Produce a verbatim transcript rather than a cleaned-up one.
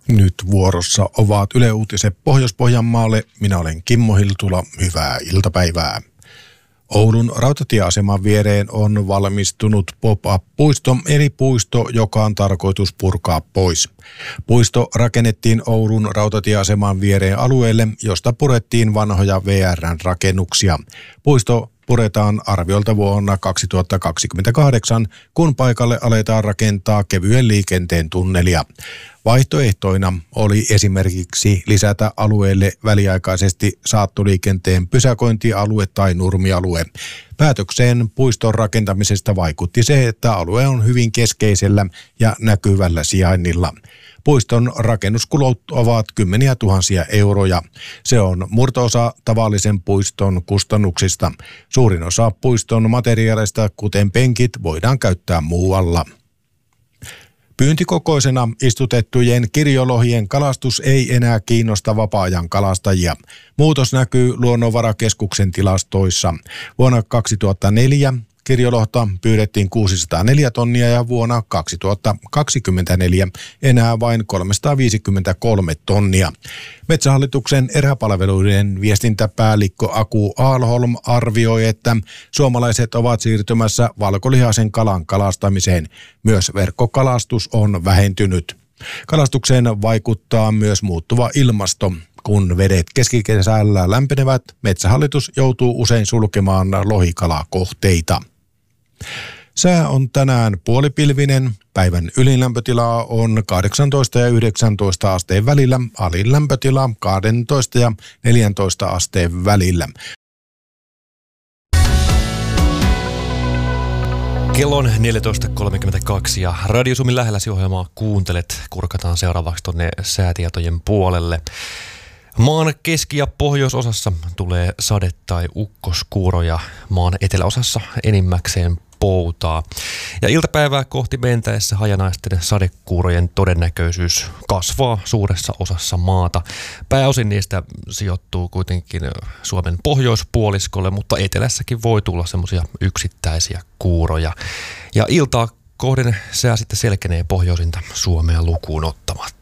Nyt vuorossa ovat Yle Uutiset Pohjois-Pohjanmaalle. Minä olen Kimmo Hiltula. Hyvää iltapäivää. Oulun rautatieaseman viereen on valmistunut pop-up-puisto, eli puisto, joka on tarkoitus purkaa pois. Puisto rakennettiin Oulun rautatieaseman viereen alueelle, josta purettiin vanhoja V R:n rakennuksia. Puisto puretaan arviolta vuonna kaksituhattakaksikymmentäkahdeksan, kun paikalle aletaan rakentaa kevyen liikenteen tunnelia. Vaihtoehtoina oli esimerkiksi lisätä alueelle väliaikaisesti saattoliikenteen pysäköintialue tai nurmialue. Päätökseen puiston rakentamisesta vaikutti se, että alue on hyvin keskeisellä ja näkyvällä sijainnilla. Puiston rakennuskulut ovat kymmeniä tuhansia euroja. Se on murto-osa tavallisen puiston kustannuksista. Suurin osa puiston materiaaleista, kuten penkit, voidaan käyttää muualla. Pyyntikokoisena istutettujen kirjolohien kalastus ei enää kiinnosta vapaa-ajan kalastajia. Muutos näkyy Luonnonvarakeskuksen tilastoissa. Vuonna kaksituhattaneljä kirjolohta pyydettiin kuusisataaneljä tonnia ja vuonna kaksituhattakaksikymmentäneljä enää vain kolmesataaviisikymmentäkolme tonnia. Metsähallituksen eräpalveluiden viestintäpäällikkö Aku Aalholm arvioi, että suomalaiset ovat siirtymässä valkolihaisen kalan kalastamiseen. Myös verkkokalastus on vähentynyt. Kalastukseen vaikuttaa myös muuttuva ilmasto. Kun vedet keskikesällä lämpenevät, Metsähallitus joutuu usein sulkemaan lohikalakohteita. Sää on tänään puolipilvinen. Päivän ylinlämpötila on kahdeksantoista ja yhdeksäntoista asteen välillä, alin lämpötila kaksitoista ja neljätoista asteen välillä. Kello on neljätoista kolmekymmentäkaksi ja Radio Suomen lähelläsi ohjelmaa kuuntelet. Kurkataan seuraavaksi tuonne säätietojen puolelle. Maan keski- ja pohjoisosassa tulee sade- tai ukkoskuuroja, maan eteläosassa enimmäkseen poutaa. Ja iltapäivää kohti mentäessä hajanaisten sadekuurojen todennäköisyys kasvaa suuressa osassa maata. Pääosin niistä sijoittuu kuitenkin Suomen pohjoispuoliskolle, mutta etelässäkin voi tulla semmoisia yksittäisiä kuuroja. Ja iltaa kohden sää sitten selkenee pohjoisinta Suomea lukuun ottamatta.